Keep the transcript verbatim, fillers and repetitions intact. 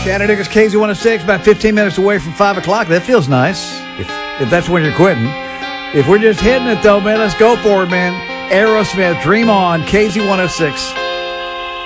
Chattanooga's K Z one oh six, about fifteen minutes away from five o'clock. That feels nice, if, if that's when you're quitting. If we're just hitting it, though, man, let's go for it, man. Aerosmith, Dream On, K Z one oh six.